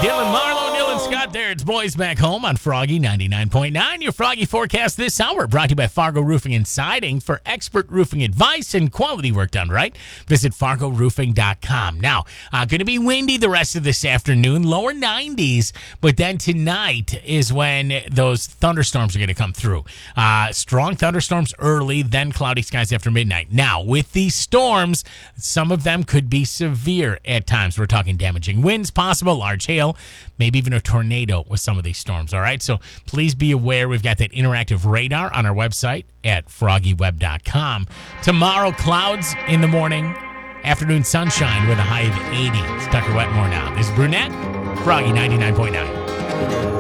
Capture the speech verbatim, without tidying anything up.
Dylan Marlowe, Dylan Scott there. It's Boys Back Home on Froggy ninety-nine point nine. Your Froggy forecast this hour brought to you by Fargo Roofing and Siding. For expert roofing advice and quality work done right, visit fargo roofing dot com. Now, uh, going to be windy the rest of this afternoon, lower nineties, but then tonight is when those thunderstorms are going to come through. Uh, strong thunderstorms early, then cloudy skies after midnight. Now, with these storms, some of them could be severe at times. We're talking damaging winds possible, large hail, maybe even a tornado with some of these storms, all right? So please be aware. We've got that interactive radar on our website at froggy web dot com. Tomorrow, clouds in the morning, afternoon sunshine with a high of eighty. It's Tucker Wetmore now. This is Brunette, Froggy ninety-nine point nine.